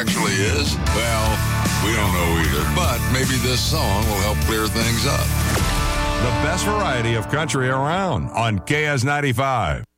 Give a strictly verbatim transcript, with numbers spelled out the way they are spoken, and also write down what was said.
actually is? Well, we don't know either, but maybe this song will help clear things up. The best variety of country around on K S ninety-five.